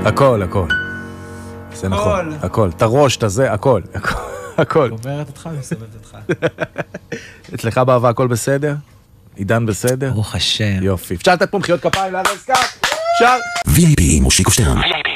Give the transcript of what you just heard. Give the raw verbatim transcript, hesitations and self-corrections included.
הכל, הכל. זה נכון, הכל. את הראש, את הזה, הכל. הכל. אומרת אותך, מסובבת אותך. אצלך באהבה הכל בסדר? עידן בסדר? ברוך השם. יופי. אפשר לתת פה מחיאות כפיים לארז קאט? אפשר? וי איי פי עם מושיקו שטרן.